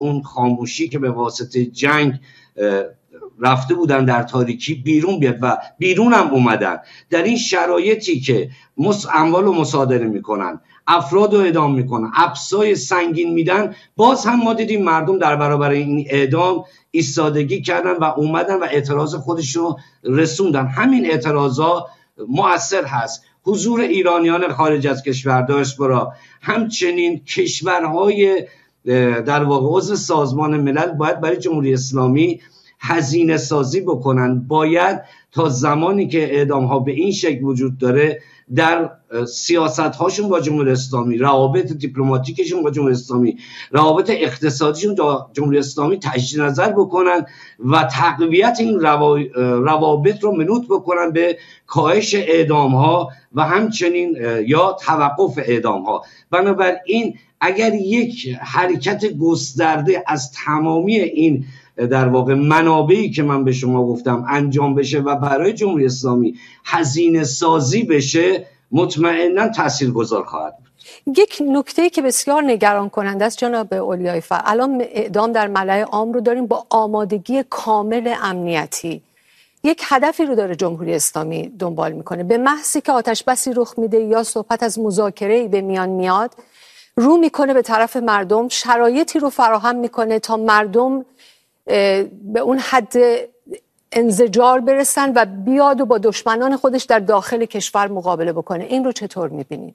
اون خاموشی که به واسطه جنگ رفته بودن در تاریکی بیرون بیاد و بیرون هم اومدن. در این شرایطی که اموال رو مصادره میکنن، افراد رو اعدام میکنن، افسای سنگین میدن، باز هم ما دیدیم مردم در برابر این اعدام ایستادگی کردن و اومدن و اعتراض خودشون رو رسوندن. همین اعتراضا مؤثر هست. حضور ایرانیان خارج از کشور، دیاسپورا، همچنین کشورهای در واقع عضو سازمان ملل باید برای جمهوری اسلامی هزینه سازی بکنن. باید تا زمانی که اعدام ها به این شکل وجود داره در سیاست هاشون با جمهوری اسلامی، روابط دیپلماتیکشون با جمهوری اسلامی، روابط اقتصادیشون با جمهوری اسلامی تجدید نظر بکنن و تقویت این روابط رو منوط بکنن به کاهش اعدام ها و همچنین یا توقف اعدام ها. بنابراین اگر یک حرکت گسترده از تمامی این در واقع منابعی که من به شما گفتم انجام بشه و برای جمهوری اسلامی هزینه سازی بشه، مطمئنا تاثیرگذار خواهد بود. یک نکته‌ای که بسیار نگران کننده است جناب اولیای فر، الان اعدام در ملأ عام رو داریم با آمادگی کامل امنیتی. یک هدفی رو داره جمهوری اسلامی دنبال میکنه. به محضی که آتش بسی رخ میده یا صحبت از مذاکره‌ای به میان میاد، رو میکنه به طرف مردم، شرایطی رو فراهم میکنه تا مردم به اون حد انزجار برسن و بیاد و با دشمنان خودش در داخل کشور مقابله بکنه. این رو چطور میبینید؟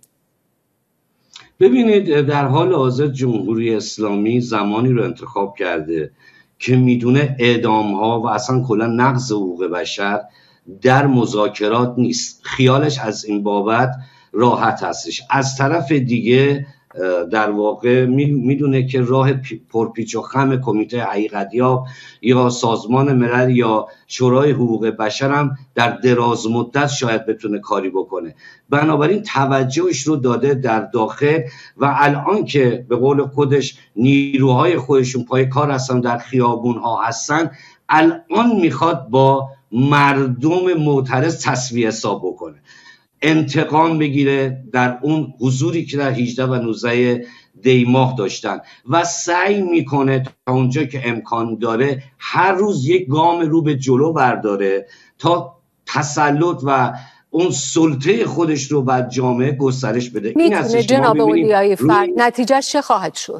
ببینید، در حال حاضر جمهوری اسلامی زمانی رو انتخاب کرده که میدونه اعدام ها و اصلا کلا نقض حقوق بشر در مذاکرات نیست. خیالش از این بابت راحت هستش. از طرف دیگه در واقع میدونه که راه پرپیچ و خم کمیته حقیقتیاب یا سازمان ملل یا شورای حقوق بشر هم در دراز مدت شاید بتونه کاری بکنه. بنابراین توجهش رو داده در داخل و الان که به قول خودش نیروهای خودشون پای کار هستن، در خیابون ها هستن، الان میخواد با مردم معترض تسویه حساب بکنه، انتقام بگیره در اون حضوری که در 18 و 19 دی ماه داشتن و سعی میکنه تا اونجا که امکان داره هر روز یک گام رو به جلو برداره تا تسلط و اون سلطه خودش رو بر جامعه گسترش بده. این میتونه جناب اولیای فر نتیجهش چه خواهد شد؟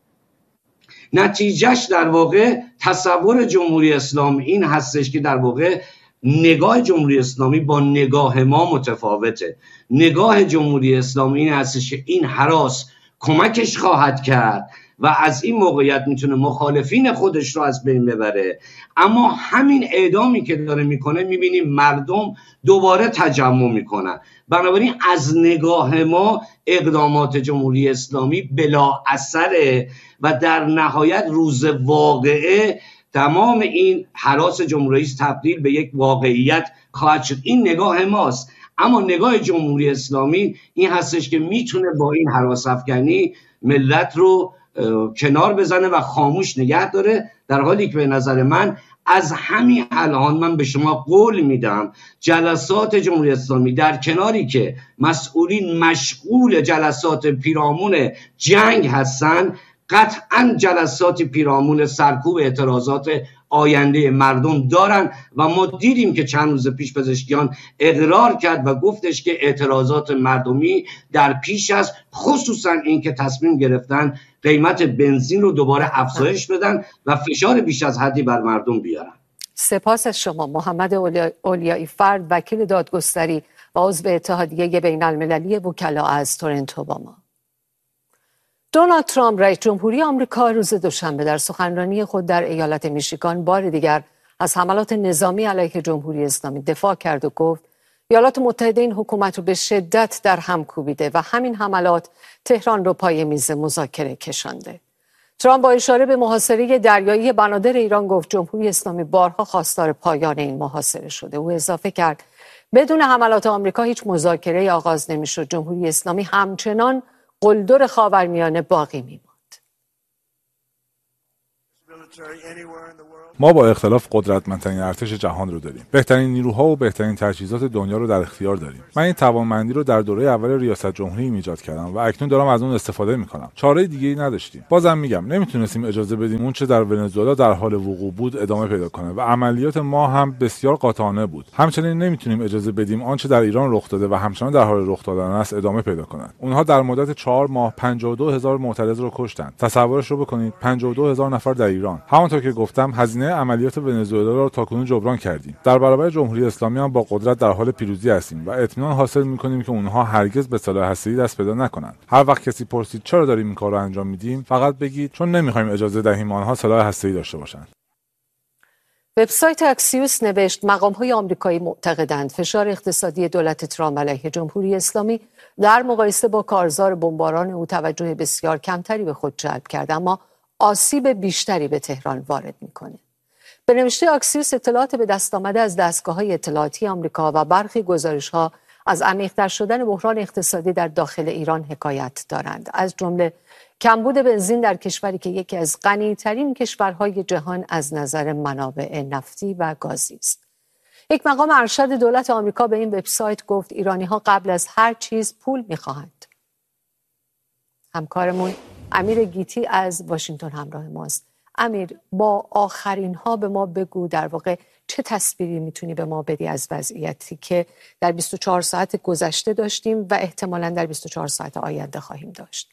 نتیجهش در واقع تصور جمهوری اسلامی این هستش که در واقع نگاه جمهوری اسلامی با نگاه ما متفاوته. نگاه جمهوری اسلامی این هستش که این هراس کمکش خواهد کرد و از این موقعیت میتونه مخالفین خودش رو از بین ببره. اما همین اعدامی که داره میکنه میبینیم مردم دوباره تجمع میکنن. بنابراین از نگاه ما اقدامات جمهوری اسلامی بلا اثره و در نهایت روز واقعه تمام این هراس جمهوری تبدیل به یک واقعیت خواهد شد. این نگاه ماست. اما نگاه جمهوری اسلامی این هستش که میتونه با این هراس افکنی ملت رو کنار بزنه و خاموش نگه داره، در حالی که به نظر من از همین الان من به شما قول میدم جلسات جمهوری اسلامی در کناری که مسئولین مشغول جلسات پیرامون جنگ هستن، قطعا جلسات پیرامون سرکوب اعتراضات آینده مردم دارن و ما دیدیم که چند روز پیش پزشکیان اقرار کرد و گفتش که اعتراضات مردمی در پیش است، خصوصا این که تصمیم گرفتن قیمت بنزین رو دوباره افزایش بدن و فشار بیش از حدی بر مردم بیارن. سپاس از شما محمد اولیای فرد، وکیل دادگستری و عضو اتحادیه بین المللی وکلا از تورنتو با ما. دونالد ترامپ رئیس جمهوری آمریکا روز دوشنبه در سخنرانی خود در ایالت میشیگان بار دیگر از حملات نظامی علیه جمهوری اسلامی دفاع کرد و گفت ایالات متحده این حکومت رو به شدت در هم کوبیده و همین حملات تهران رو پای میز مذاکره کشانده. ترامپ با اشاره به محاصره دریایی بنادر ایران گفت جمهوری اسلامی بارها خواستار پایان این محاصره شده. او اضافه کرد بدون حملات آمریکا هیچ مذاکره آغاز نمی‌شد. جمهوری اسلامی همچنان قلدر خاورمیانه باقی می‌ماند. ما با اختلاف قدرتمندترین ارتش جهان رو داریم. بهترین نیروها و بهترین تجهیزات دنیا رو در اختیار داریم. من این توانمندی رو در دوره اول ریاست جمهوری ایجاد کردم و اکنون دارم از اون استفاده میکنم. چاره دیگه‌ای نداشتیم. بازم میگم نمیتونستیم اجازه بدیم اون چه در ونزوئلا در حال وقوع بود ادامه پیدا کنه و عملیات ما هم بسیار قاطعانه بود. همچنین نمیتونیم اجازه بدیم آنچه در ایران رخ داده و همچنان در حال رخ دادن است ادامه پیدا کند. اونها در مدت 4 ماه 52000 معترض رو کشتند. تصورش رو بکنید، 52000 نفر در ایران. همونطور که گفتم هزینه عملیات ونزوئلا رو تاکنون جبران کردیم. در برابر جمهوری اسلامی هم با قدرت در حال پیروزی هستیم و اطمینان حاصل می‌کنیم که اونها هرگز به سلاح هسته‌ای دست پیدا نکنند. هر وقت کسی پرسید چرا داریم این کار رو انجام میدیم، فقط بگید چون نمی‌خوایم اجازه دهیم آنها سلاح هسته‌ای داشته باشند. وبسایت اکسیوس نوشت مقام‌های آمریکایی معتقدند فشار اقتصادی دولت ترامپ علیه جمهوری اسلامی در مقایسه با کارزار بمباران او توجه بسیار کمتری به خود جلب کرده، اما آسیب بیشتری به تهران وارد می‌کنه. به نوشته اکسیوس اطلاعات به دست آمده از دستگاه‌های اطلاعاتی آمریکا و برخی گزارش‌ها از عمیق‌تر شدن بحران اقتصادی در داخل ایران حکایت دارند، از جمله کمبود بنزین در کشوری که یکی از غنی‌ترین کشورهای جهان از نظر منابع نفتی و گازی است. یک مقام ارشد دولت آمریکا به این وبسایت گفت ایرانی‌ها قبل از هر چیز پول می‌خواهند. همکارمون امیر گیتی از واشنگتن همراه ماست. امیر، با آخرین ها به ما بگو در واقع چه تصویری میتونی به ما بدی از وضعیتی که در 24 ساعت گذشته داشتیم و احتمالاً در 24 ساعت آینده خواهیم داشت.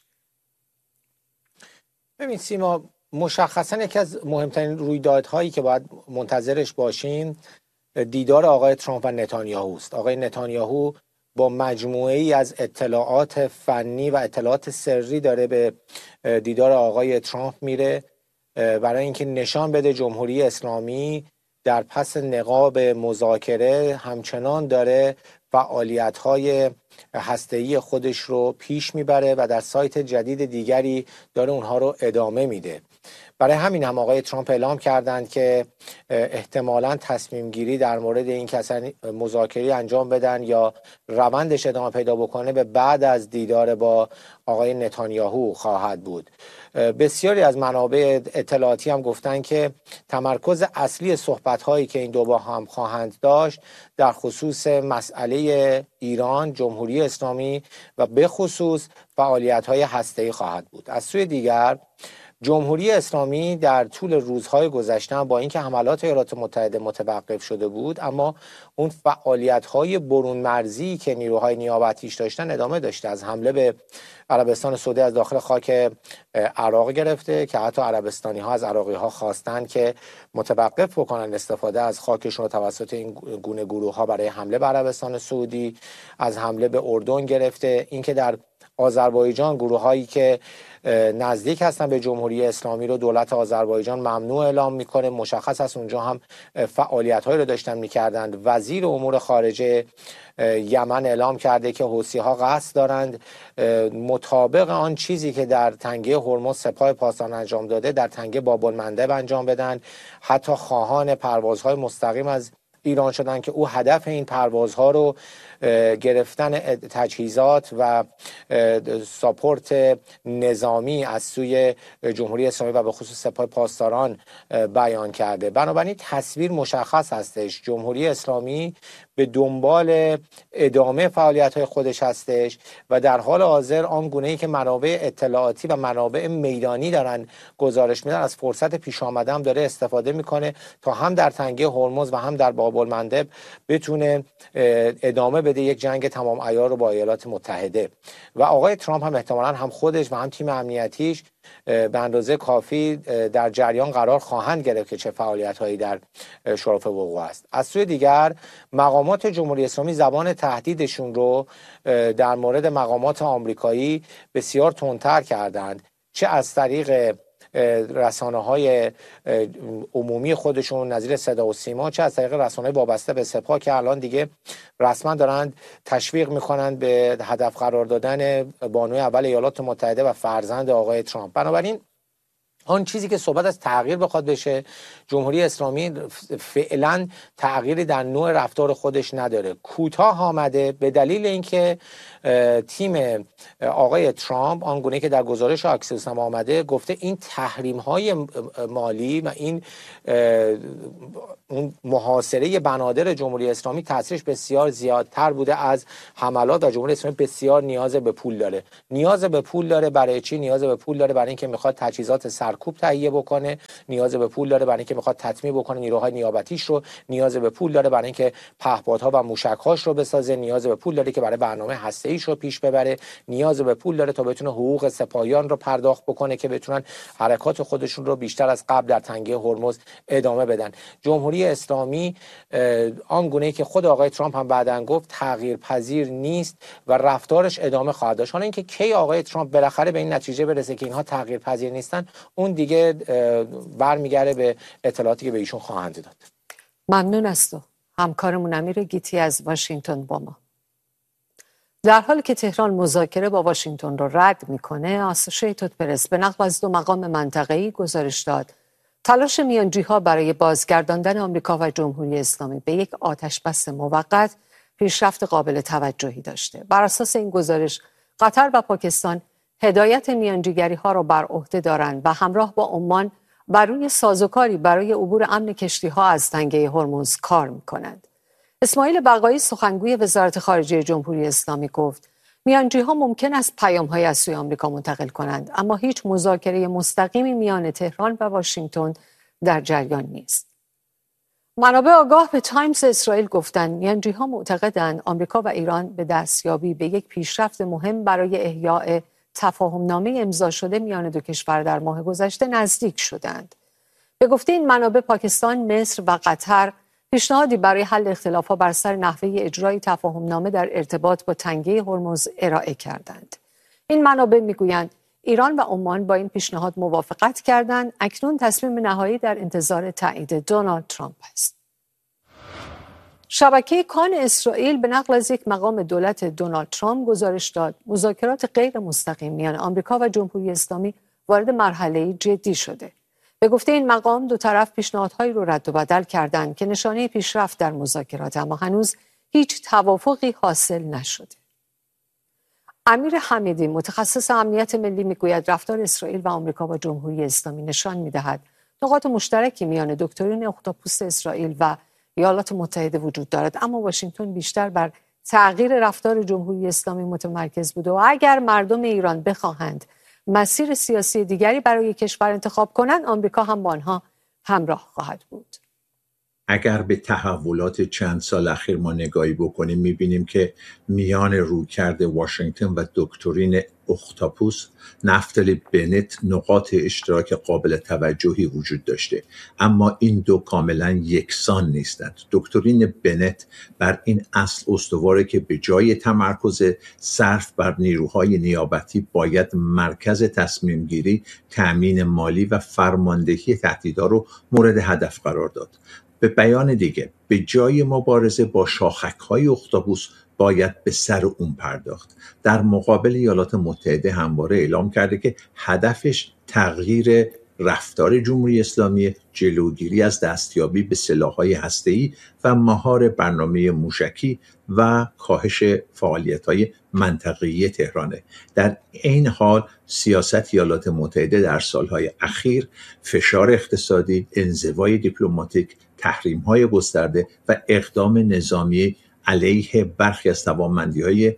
ببین سیما، مشخصاً یکی از مهمترین رویدادهایی که باید منتظرش باشیم دیدار آقای ترامپ و نتانیاهو است. آقای نتانیاهو با مجموعه ای از اطلاعات فنی و اطلاعات سری داره به دیدار آقای ترامپ میره برای اینکه نشان بده جمهوری اسلامی در پس نقاب مذاکره همچنان داره فعالیت‌های هسته‌ای خودش رو پیش میبره و در سایت جدید دیگری داره اونها رو ادامه میده. برای همین هم آقای ترامپ اعلام کردند که احتمالاً تصمیم گیری در مورد این که اصلا مذاکره انجام بدن یا روندش ادامه پیدا بکنه به بعد از دیدار با آقای نتانیاهو خواهد بود. بسیاری از منابع اطلاعاتی هم گفتن که تمرکز اصلی صحبت‌هایی که این دو با هم خواهند داشت در خصوص مسئله ایران، جمهوری اسلامی و به خصوص فعالیت‌های هسته‌ای خواهد بود. از سوی دیگر جمهوری اسلامی در طول روزهای گذشته با اینکه حملات ایالات متحده متوقف شده بود، اما اون فعالیت‌های برون مرزی که نیروهای نیابتیش داشتن ادامه داشته. از حمله به عربستان سعودی از داخل خاک عراق گرفته که حتی عربستانی‌ها از عراقی‌ها خواستن که متوقف بکنن استفاده از خاکشون رو توسط این گونه گروه‌ها برای حمله به عربستان سعودی، از حمله به اردن گرفته، اینکه در آذربایجان گروه‌هایی که نزدیک هستن به جمهوری اسلامی رو دولت آذربایجان ممنوع اعلام میکنه. مشخص است اونجا هم فعالیت‌هایی رو داشتن میکردند. وزیر امور خارجه یمن اعلام کرده که حوثی‌ها قصد دارند مطابق آن چیزی که در تنگه هرمز سپاه پاسداران انجام داده در تنگه باب المندب انجام بدن. حتی خواهان پروازهای مستقیم از ایران شدن که او هدف این پروازها رو گرفتن تجهیزات و ساپورت نظامی از سوی جمهوری اسلامی و به خصوص سپاه پاسداران بیان کرده. بنابراین تصویر مشخص هستش، جمهوری اسلامی به دنبال ادامه فعالیت‌های خودش هستش و در حال حاضر آنگونه‌ای که منابع اطلاعاتی و منابع میدانی دارن گزارش میدن از فرصت پیش آمده هم داره استفاده میکنه تا هم در تنگه هرمز و هم در باب المندب بتونه ادامه بده یک جنگ تمام عیار رو با ایالات متحده. و آقای ترامپ هم احتمالاً هم خودش و هم تیم امنیتیش به اندازه کافی در جریان قرار خواهند گرفت که چه فعالیت‌هایی در شرف وقوع است. از سوی دیگر مقامات جمهوری اسلامی زبان تهدیدشون رو در مورد مقامات آمریکایی بسیار تندتر کردند، چه از طریق رسانه‌های عمومی خودشون نظیر صدا و سیما، چه از طریق رسانه‌های وابسته به سپاه که الان دیگه رسما دارند تشویق میکنند به هدف قرار دادن بانوی اول ایالات متحده و فرزند آقای ترامپ. بنابراین آن چیزی که صحبت از تغییر بخواد بشه، جمهوری اسلامی فعلا تغییری در نوع رفتار خودش نداره. کوتاه آمده به دلیل اینکه تیم آقای ترامپ آنگونه که در گزارش آکسیوس هم آمده گفته این تحریم های مالی و این اون محاصره بنادر جمهوری اسلامی تاثیرش بسیار زیادتر بوده از حملات و جمهوری اسلامی بسیار نیاز به پول داره. نیاز به پول داره برای چی؟ نیاز به پول داره برای اینکه میخواد تجهیزات سرکوب تهیه بکنه، نیاز به پول داره برای اینکه میخواد تطمیع بکنه نیروهای نیابتیش رو، نیاز به پول داره برای اینکه پهپادها و موشک‌هاش رو بسازه، نیاز به پول داره که برای برنامه هسته‌ایش رو پیش ببره، نیاز به پول داره تا بتونه حقوق سپاهیان رو پرداخت بکنه که بتونن حرکات خودشون رو بیشتر از قبل در تنگه هرمز ادامه بدن. جمهوری اسلامی آنگونه که خود آقای ترامپ هم بعداً گفت تغییر پذیر نیست و رفتارش ادامه خواهد داشت. حالا اینکه کی آقای ترامپ بالاخره به این نتیجه برسه که اینها تغییر پذیر نیستن، اون دیگه برمیگرده به اطلاعاتی که به ایشون خواهند داد. ممنون از تو همکارمون امیر گیتی از واشنگتن با ما. در حالی که تهران مذاکره با واشنگتن رو رد میکنه، آسوشیتد پرس به نقل از 2 مقام منطقه‌ای گزارش داد تلاش میانجی‌ها برای بازگرداندن آمریکا و جمهوری اسلامی به یک آتشبس موقت پیشرفت قابل توجهی داشته. بر اساس این گزارش قطر و پاکستان هدایت میانجیگری‌ها را بر عهده دارند و همراه با عمان بر روی سازوکاری برای عبور امن کشتی‌ها از تنگه هرمز کار می‌کنند. اسماعیل بقایی سخنگوی وزارت خارجه جمهوری اسلامی گفت میانجی‌ها ممکن است پیام‌های از سوی آمریکا منتقل کنند، اما هیچ مذاکره مستقیمی میان تهران و واشنگتن در جریان نیست. منابع آگاه به تایمز اسرائیل گفتند میانجی‌ها معتقدند آمریکا و ایران به دستیابی به یک پیشرفت مهم برای احیاء تفاهمنامه امضا شده میان دو کشور در ماه گذشته نزدیک شدند. به گفته این منابع پاکستان، مصر و قطر پیشنهادی برای حل اختلافات بر سر نحوه اجرای تفاهمنامه در ارتباط با تنگه هرمز ارائه کردند. این منابع میگویند ایران و عمان با این پیشنهاد موافقت کردند. اکنون تصمیم نهایی در انتظار تایید دونالد ترامپ است. شبکه کان اسرائیل به نقل از یک مقام دولت دونالد ترامپ گزارش داد مذاکرات غیر مستقیم میان آمریکا و جمهوری اسلامی وارد مرحله جدی شده. به گفته این مقام دو طرف پیشنهادهایی رو رد و بدل کردند که نشانه پیشرفت در مذاکرات، اما هنوز هیچ توافقی حاصل نشده. امیر حمیدی متخصص امنیت ملی میگوید رفتار اسرائیل و آمریکا با جمهوری اسلامی نشان میدهد نقاط مشترکی میان دکترین اختاپوس اسرائیل و ایالات متحده وجود دارد، اما واشنگتن بیشتر بر تغییر رفتار جمهوری اسلامی متمرکز بوده و اگر مردم ایران بخواهند مسیر سیاسی دیگری برای کشور انتخاب کنند، آمریکا هم با آنها همراه خواهد بود. اگر به تحولات چند سال اخیر ما نگاهی بکنیم میبینیم که میان رویکرد واشنگتن و دکترین اختاپوس نفتالی بنت نقاط اشتراک قابل توجهی وجود داشته، اما این دو کاملا یکسان نیستند. دکترین بنت بر این اصل استواره که به جای تمرکز صرف بر نیروهای نیابتی باید مرکز تصمیم گیری، تأمین مالی و فرماندهی تهدیدها رو مورد هدف قرار داد. به بیان دیگه به جای مبارزه با شاخک‌های اختاپوس باید به سر اون پرداخت. در مقابل ایالات متحده همواره اعلام کرده که هدفش تغییر رفتار جمهوری اسلامی، جلوگیری از دستیابی به سلاح‌های هسته‌ای و مهار برنامه موشکی و کاهش فعالیت‌های منطقه‌ای تهرانه. در این حال سیاست ایالات متحده در سالهای اخیر فشار اقتصادی، انزوای دیپلماتیک، تحریم‌های گسترده و اقدام نظامی علیه برخی از توانمندی‌های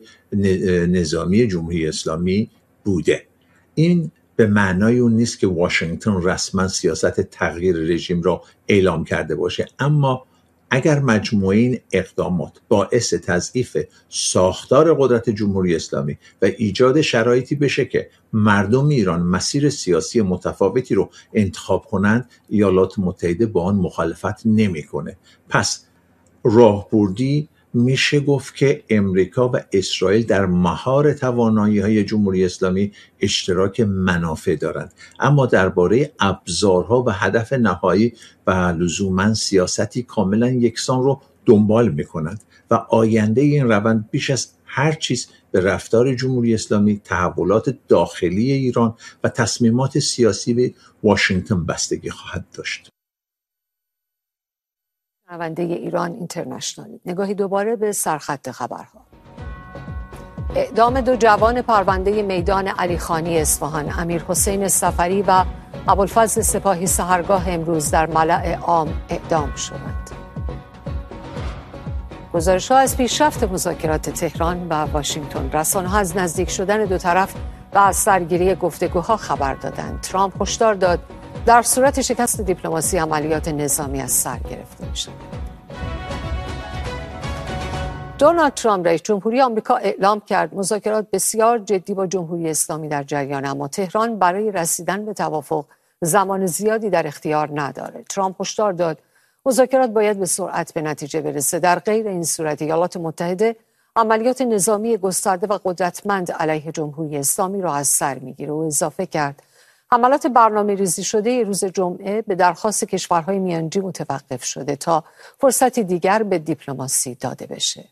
نظامی جمهوری اسلامی بوده. این به معنای اون نیست که واشنگتن رسما سیاست تغییر رژیم را اعلام کرده باشه، اما اگر مجموعه این اقدامات باعث تضعیف ساختار قدرت جمهوری اسلامی و ایجاد شرایطی بشه که مردم ایران مسیر سیاسی متفاوتی رو انتخاب کنند، ایالات متحده با آن مخالفت نمی‌کنه. پس راهبردی میشه گفت که امریکا و اسرائیل در مهار توانایی‌های جمهوری اسلامی اشتراک منافع دارند، اما درباره ابزارها و هدف نهایی و لزوماً سیاستی کاملا یکسان رو دنبال میکنند و آینده این روند بیش از هر چیز به رفتار جمهوری اسلامی، تحولات داخلی ایران و تصمیمات سیاسی به واشنگتن بستگی خواهد داشت. شنونده ایران اینترنشنال، نگاهی دوباره به سرخط خبرها. اعدام 2 جوان پرونده میدان علیخانی اصفهان، امیرحسین صفری و ابوالفضل سپاهی، سحرگاه امروز در ملأ عام اعدام شدند. گزارش‌ها از پیشرفت مذاکرات تهران و واشنگتن. رسانه‌ها از نزدیک شدن 2 طرف و از سرگیری گفتگوها خبر دادند. ترامپ هشدار داد در صورت شکست دیپلماسی عملیات نظامی از سر گرفته می‌شود. دونالد ترامپ رئیس جمهوری آمریکا اعلام کرد مذاکرات بسیار جدی با جمهوری اسلامی در جریان، اما تهران برای رسیدن به توافق زمان زیادی در اختیار نداره. ترامپ هشدار داد مذاکرات باید به سرعت به نتیجه برسه، در غیر این صورت ایالات متحده عملیات نظامی گسترده و قدرتمند علیه جمهوری اسلامی را از سر میگیره. و اضافه کرد حملات برنامه‌ریزی شده روز جمعه به درخواست کشورهای میانجی متوقف شده تا فرصتی دیگر به دیپلماسی داده بشه.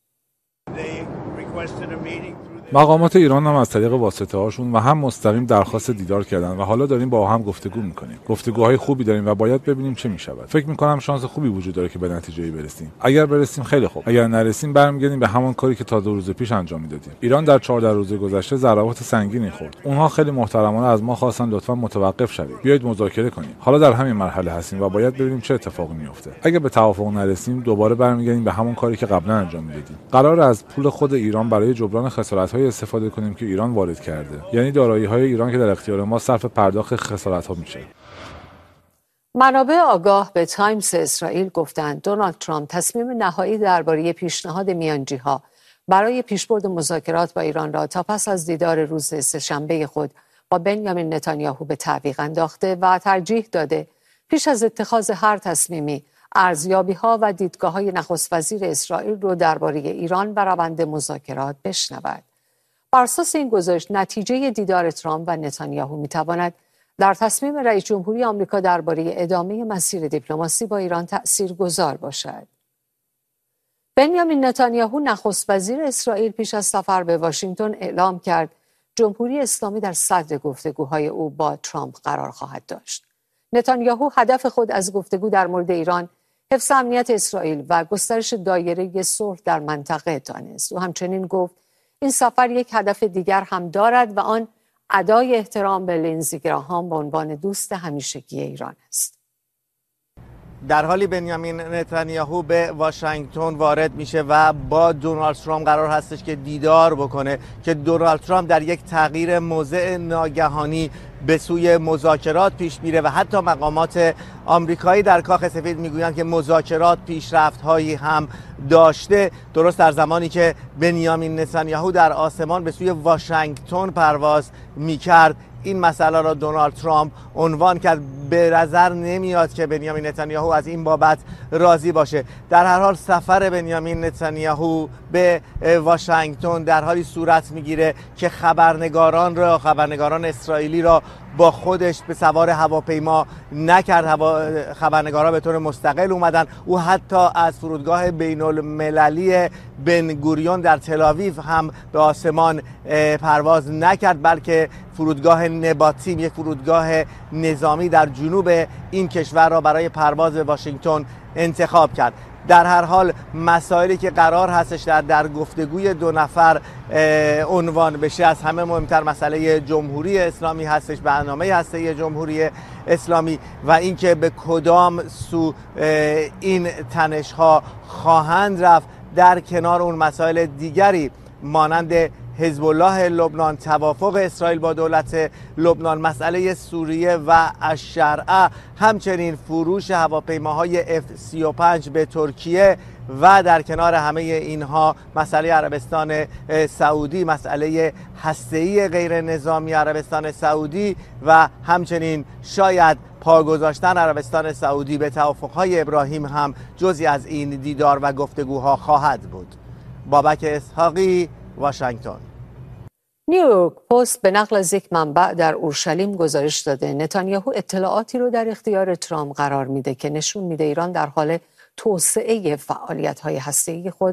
مقامات ایران هم از طریق واسطه هاشون و هم مستقیم درخواست دیدار کردن و حالا داریم با هم گفتگو میکنیم. گفتگوهای خوبی داریم و باید ببینیم چه میشود. فکر میکنم شانس خوبی وجود داره که به نتیجه‌ای برسیم. اگر برسیم خیلی خوب، اگر نرسیم برمیگردیم به همون کاری که تا 2 روز پیش انجام میدادیم. ایران در 14 روز گذشته ضربات سنگینی خورد. اونها خیلی محترمانه از ما خواستن لطفا متوقف شوید. بیایید مذاکره کنیم. حالا در همین مرحله هستیم و باید ببینیم چه اتفاقی میفته. اگه به توافق نرسیم دوباره برمیگردیم به همون کاری که قبلا انجام میدادیم. قرار از پول خود ایران برای جبران خسارت‌های استفاده کنیم که ایران وارد کرده، یعنی دارایی‌های ایران که در اختیار ما صرف پرداخت خسارت‌ها میشه. منابع آگاه به تایمز اسرائیل گفتند دونالد ترامپ تصمیم نهایی درباره پیشنهاد میانجی‌ها برای پیشبرد مذاکرات با ایران را تا پس از دیدار روز سه‌شنبه خود با بنیامین نتانیاهو به تعویق انداخته و ترجیح داده پیش از اتخاذ هر تصمیمی ارزیابی‌ها و دیدگاه‌های نخست وزیر اسرائیل رو درباره ایران و روند مذاکرات بشنود. بر اساس این گزارش نتیجه دیدار ترامپ و نتانیاهو می‌تواند در تصمیم رئیس جمهوری آمریکا درباره ادامه مسیر دیپلماسی با ایران تأثیرگذار باشد. بنیامین نتانیاهو نخست وزیر اسرائیل پیش از سفر به واشنگتن اعلام کرد جمهوری اسلامی در صدر گفتگوهای او با ترامپ قرار خواهد داشت. نتانیاهو هدف خود از گفتگو در مورد ایران حفظ امنیت اسرائیل و گسترش دایره صلح در منطقه دانست. او همچنین گفت این سفر یک هدف دیگر هم دارد و آن ادای احترام به لینزی گراهام به عنوان دوست همیشگی ایران است. در حالی بنیامین نتانیاهو به واشنگتن وارد میشه و با دونالد ترامپ قرار هستش که دیدار بکنه که دونالد ترامپ در یک تغییر موضع ناگهانی به سوی مذاکرات پیش میره و حتی مقامات آمریکایی در کاخ سفید میگویند که مذاکرات پیشرفت‌هایی هم داشته، درست در زمانی که بنیامین نتانیاهو در آسمان به سوی واشنگتن پرواز میکرد. این مسئله را دونالد ترامپ عنوان کرد. به نظر نمیاد که بنیامین نتانیاهو از این بابت راضی باشه. در هر حال سفر بنیامین نتانیاهو به واشنگتن در حالی صورت میگیره که خبرنگاران اسرائیلی را با خودش به سوار هواپیما نکرد. خبرنگارا به طور مستقل اومدن. او حتی از فرودگاه بین المللی بن گوریون در تل آویو هم به آسمان پرواز نکرد، بلکه فرودگاه نباتیم، یک فرودگاه نظامی در جنوب این کشور را برای پرواز به واشنگتن انتخاب کرد. در هر حال مسائلی که قرار هستش در گفتگوی 2 نفر عنوان بشه، از همه مهمتر مسئله جمهوری اسلامی هستش، برنامه هسته جمهوری اسلامی و اینکه به کدام سو این تنش‌ها خواهند رفت، در کنار اون مسائل دیگری مانند حزب الله لبنان، توافق اسرائیل با دولت لبنان، مسئله سوریه و الشرعه، همچنین فروش هواپیماهای F-35 به ترکیه و در کنار همه اینها مسئله عربستان سعودی، مسئله هسته‌ای غیر نظامی عربستان سعودی و همچنین شاید پا گذاشتن عربستان سعودی به توافقهای ابراهیم هم جزئی از این دیدار و گفتگوها خواهد بود. بابک اسحاقی، واشنگتن. نیویورک پست به نقل از یک منبع در اورشلیم گزارش داده نتانیاهو اطلاعاتی رو در اختیار ترامپ قرار میده که نشون میده ایران در حال توسعه فعالیت‌های هسته‌ای خود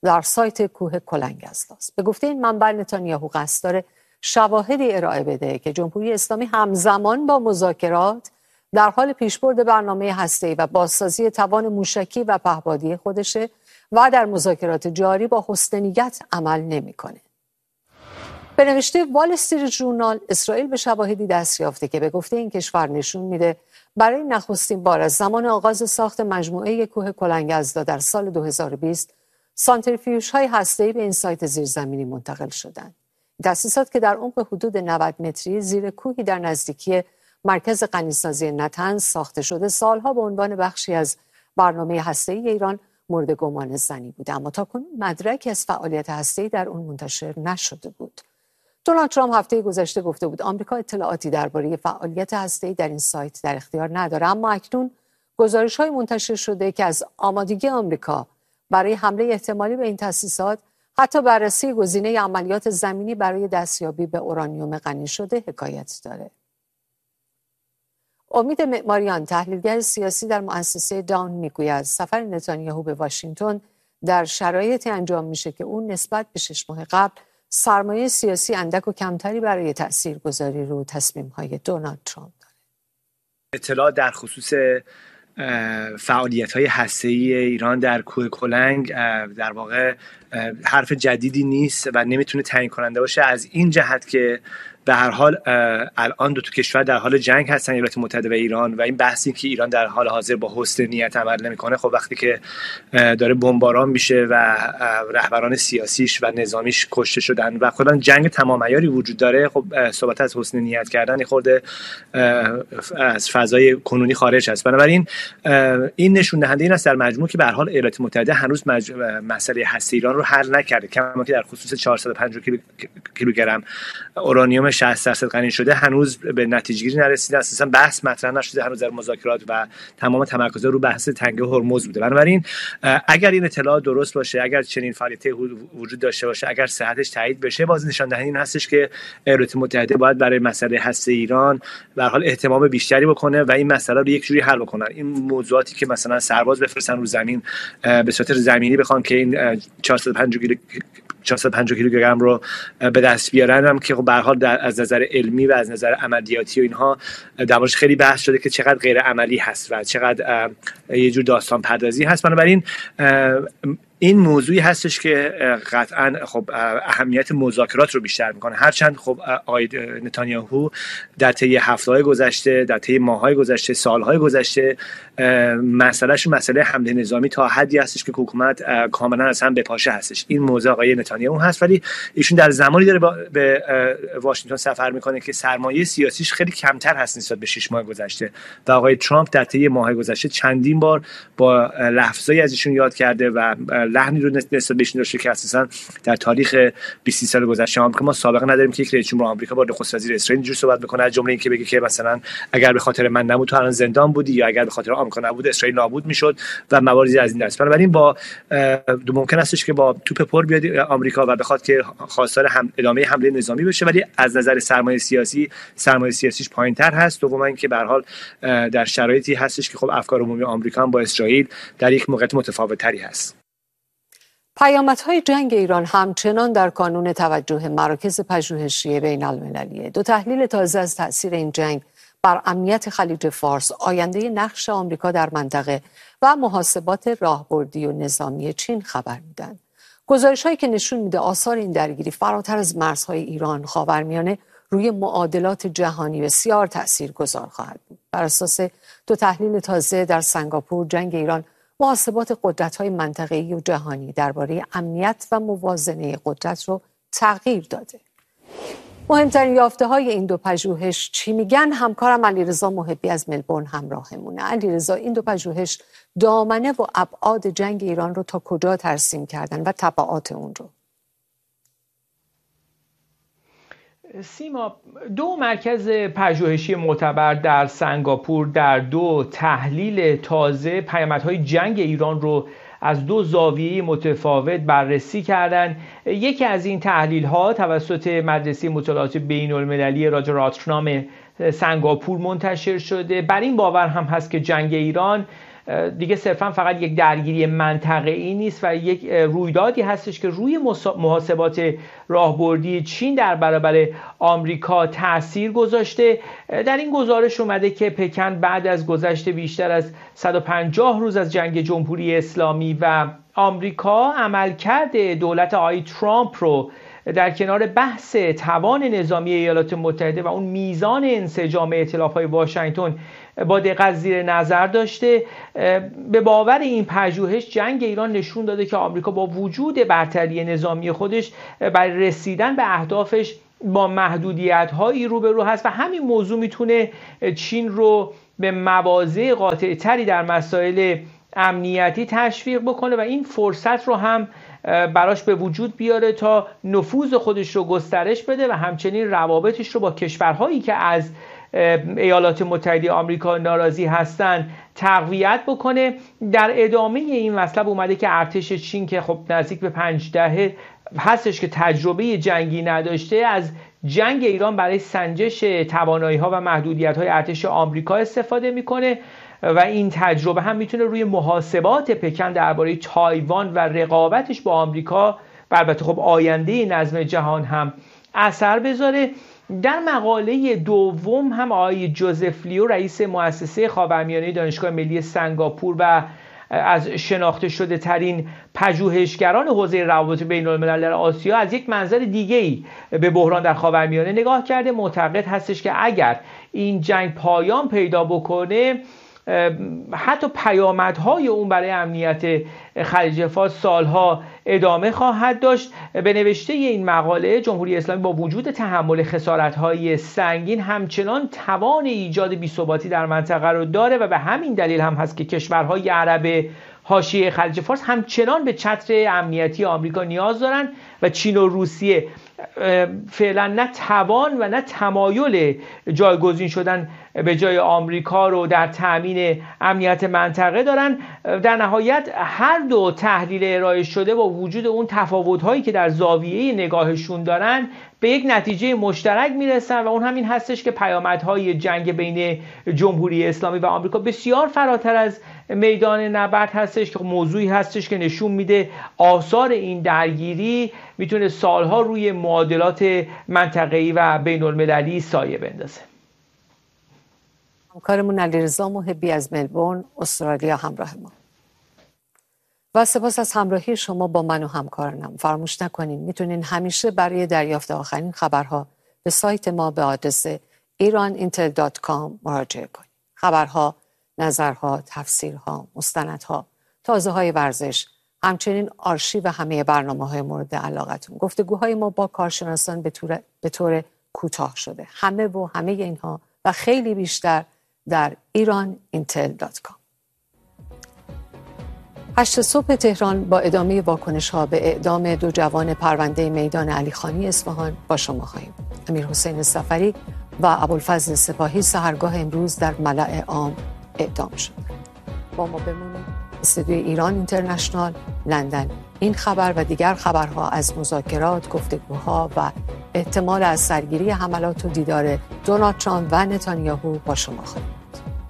در سایت کوه کلنگزدا است. به گفته این منبع نتانیاهو قصد داره شواهدی ارائه بده که جمهوری اسلامی همزمان با مذاکرات در حال پیشبرد برنامه هسته‌ای و بازسازی توان موشکی و پهپادی خودشه و در مذاکرات جاری با حسن نیت عمل نمی‌کنه. به نوشته وال استریت ژورنال، اسرائیل به شواهدی دست یافته که به گفته این کشور نشون میده برای نخستین بار از زمان آغاز ساخت مجموعه کوه کلنگزدا در سال 2020 سانتریفیوژهای هسته‌ای به این سایت زیرزمینی منتقل شدند. تأسیسات که در عمق حدود 90 متری زیر کوهی در نزدیکی مرکز غنیسازی نتنز ساخته شده، سالها به عنوان بخشی از برنامه هسته‌ای ایران مورد گمان زنی بوده، اما تاکنون مدرکی از فعالیت هسته‌ای در اون منتشر نشده بود. دونالد ترامپ هفته گذشته گفته بود آمریکا اطلاعاتی درباره فعالیت هسته‌ای در این سایت در اختیار نداره، اما اکنون گزارش‌های منتشر شده که از آمادگی آمریکا برای حمله احتمالی به این تأسیسات، حتی بررسی گزینه عملیات زمینی برای دستیابی به اورانیوم غنی شده حکایت داره. امید معماریان، تحلیلگر سیاسی در مؤسسه داون، میگوید سفر نتانیاهو به واشنگتن در شرایطی انجام میشه که اون نسبت به 6 ماه قبل سرمایه سیاسی اندک و کمتری برای تاثیرگذاری رو تصمیم‌های دونالد ترامپ داره. اطلاع در خصوص فعالیت‌های هسته‌ای ایران در کوه کلنگ در واقع حرف جدیدی نیست و نمیتونه تعیین کننده باشه، از این جهت که به هر حال الان دو تا کشور در حال جنگ هستن، ایالات متحده و ایران، و این بحثی که ایران در حال حاضر با حسن نیت عمل نمیکنه، خب وقتی که داره بمباران میشه و رهبران سیاسیش و نظامیش کشته شدن و کلا جنگ تمام عیاری وجود داره، خب صحبت از حسن نیت کردن خورده از فضای کنونی خارج است. بنابراین این نشون دهنده این است در مجموع که به هر حال ایالات متحده هنوز مسئله هسته ایران رو حل نکرده، کما که در خصوص 450 کیلوگرم اورانیوم 60% غنی شده هنوز به نتیجه گیری نرسیده، اساسا بحث مطرح نشده هنوز در مذاکرات و تمام تمرکز رو بحث تنگه هرمز بوده. بنابراین اگر این اطلاع درست باشه، اگر چنین فعالیتی وجود داشته باشه، اگر صحتش تایید بشه، باز نشان دهنده این هستش که ایالات متحده باید برای مسئله هسته ایران به هر حال اهتمام بیشتری بکنه و این مسئله رو یک جوری حل بکنن. این موضوعاتی که مثلا سرباز بفرستن رو زمین به صورت زمینی بخوان که این 450 کیلوگرم رو به دست بیارن، هم که خب به هر حال از نظر علمی و از نظر عملیاتی و اینها دربارش خیلی بحث شده که چقدر غیر عملی هست و چقدر یه جور داستان پردازی هست. بنابراین این موضوعی هستش که قطعا خب اهمیت مذاکرات رو بیشتر میکنه، هرچند خب آقای نتانیاهو در طی هفته‌های گذشته، در طی ماه‌های گذشته، سال‌های گذشته مسئله حمله نظامی تا حدی هستش که حکومت کاملا از هم بپاشه هستش. این موضوع آقای نتانیاهو هست، ولی ایشون در زمانی داره به واشنگتن سفر میکنه که سرمایه سیاسیش خیلی کمتر هست نسبت به 6 ماه گذشته و آقای ترامپ در طی ماه‌های گذشته چندین بار با لفظایی از ایشون یاد کرده و لحنی رو نسبت بهش داشته که اساسا در تاریخ 20 سال گذشته آمریکا ما سابقه نداریم که یک رئیس جمهور آمریکا با نخست وزیر اسرائیل اینجوری صحبت بکنه، از جمله اینکه بگه که مثلا اگر به خاطر من نبود تو الان زندان بودی، یا اگر به خاطر آمریکا نبود اسرائیل نابود میشد و مواردی از این دست. بنابراین با ممکن استش که با توپ پر بیاد آمریکا و بخواد که خواستار ادامه حمله نظامی بشه، ولی از نظر سرمایه سیاسیش پایین‌تر هست. دوما اینکه به هر حال در شرایطی هستش که خب افکار عمومی آمریکا هم با اسرائیل در یک موقعیت متفاوت‌تری هست. پیامدهای جنگ ایران همچنان در کانون توجه مراکز پژوهشی بین‌المللیه. دو تحلیل تازه از تأثیر این جنگ بر امنیت خلیج فارس، آینده نقش آمریکا در منطقه و محاسبات راهبردی و نظامی چین خبر میدن. گزارش‌هایی که نشون میده آثار این درگیری فراتر از مرزهای ایران، خاورمیانه روی معادلات جهانی بسیار تاثیرگذار خواهد بود. بر اساس دو تحلیل تازه در سنگاپور، جنگ ایران محاسبات قدرت‌های منطقه‌ای و جهانی درباره امنیت و موازنه قدرت رو تغییر داده. مهمترین یافته‌های این دو پژوهش چی میگن؟ همکارم علیرضا محبی از ملبورن همراهمونه. علیرضا، این دو پژوهش دامنه و ابعاد جنگ ایران رو تا کجا ترسیم کردن و تبعات اون رو؟ سیما، دو مرکز پژوهشی معتبر در سنگاپور در دو تحلیل تازه پیامدهای جنگ ایران رو از دو زاویه متفاوت بررسی کردند. یکی از این تحلیل‌ها توسط مدرسه مطالعات بین‌المللی راجر راتنام سنگاپور منتشر شده. بر این باور هم هست که جنگ ایران دیگه صرفا فقط یک درگیری منطقه‌ای نیست و یک رویدادی هستش که روی محاسبات راهبردی چین در برابر آمریکا تأثیر گذاشته. در این گزارش اومده که پکن بعد از گذشت بیشتر از 150 روز از جنگ جمهوری اسلامی و آمریکا عملکرد دولت آقای ترامپ رو در کنار بحث توان نظامی ایالات متحده و اون میزان انسجام ائتلاف‌های واشنگتن با دقت زیر نظر داشته. به باور این پژوهش جنگ ایران نشون داده که آمریکا با وجود برتری نظامی خودش برای رسیدن به اهدافش با محدودیت‌هایی روبرو هست و همین موضوع میتونه چین رو به مواضع قاطع‌تری در مسائل امنیتی تشویق بکنه و این فرصت رو هم براش به وجود بیاره تا نفوذ خودش رو گسترش بده و همچنین روابطش رو با کشورهایی که از ایالات متحده آمریکا ناراضی هستند تقویت بکنه. در ادامه این مطلب اومده که ارتش چین که خب نزدیک به 5 دهه هستش که تجربه جنگی نداشته، از جنگ ایران برای سنجش توانایی‌ها و محدودیت‌های ارتش آمریکا استفاده میکنه و این تجربه هم میتونه روی محاسبات پکن درباره تایوان و رقابتش با آمریکا و البته خب آینده نظم جهان هم اثر بذاره. در مقاله دوم هم آقای جوزف لیو رئیس مؤسسه خاورمیانه دانشگاه ملی سنگاپور و از شناخته شده ترین پژوهشگران حوزه روابط بین الملل در آسیا از یک منظر دیگه‌ای به بحران در خاورمیانه نگاه کرده. معتقد هستش که اگر این جنگ پایان پیدا بکنه حتی پیامدهای اون برای امنیت خلیج فارس سالها ادامه خواهد داشت. به نوشته این مقاله جمهوری اسلامی با وجود تحمل خسارت‌های سنگین همچنان توان ایجاد بی‌ثباتی در منطقه رو داره و به همین دلیل هم هست که کشورهای عرب حاشیه خلیج فارس همچنان به چتر امنیتی آمریکا نیاز دارن و چین و روسیه فعلا نه توان و نه تمایل جایگزین شدن به جای آمریکا رو در تامین امنیت منطقه دارن. در نهایت هر دو تحلیل ارائه شده با وجود اون تفاوت‌هایی که در زاویه نگاهشون دارن به یک نتیجه مشترک میرسن و اون همین هستش که پیامدهای جنگ بین جمهوری اسلامی و آمریکا بسیار فراتر از میدان نبرد هستش که موضوعی هستش که نشون میده آثار این درگیری میتونه سالها روی معادلات منطقه‌ای و بین المللی سایه بندازه. همکارمون علیرضا محبی از ملبورن استرالیا همراه ما و سپاس از همراهی شما با من و همکارانم. فراموش نکنین میتونین همیشه برای دریافت آخرین خبرها به سایت ما به آدرس iranintel.com مراجعه کنید. خبرها، نظرها، تفسیرها، مستندها، تازه‌های ورزش، همچنین آرشیو همه برنامه‌های مورد علاقتون. گفتگوهای ما با کارشناسان به طور کوتاه شده. همه اینها و خیلی بیشتر در iranintel.com. 8 صبح تهران با ادامه واکنش‌ها به اعدام 2 جوان پرونده میدان علیخانی اصفهان با شما خواهیم. امیرحسین صفری و ابوالفضل سپاهی سحرگاه امروز در ملأ عام اعدام شد. با ما بمونید. استودیوی ایران اینترنشنال، لندن. این خبر و دیگر خبرها از مذاکرات، گفتگوها و احتمال از سرگیری حملات و دیدار دونالد ترامپ و نتانیاهو با شما خواهیم.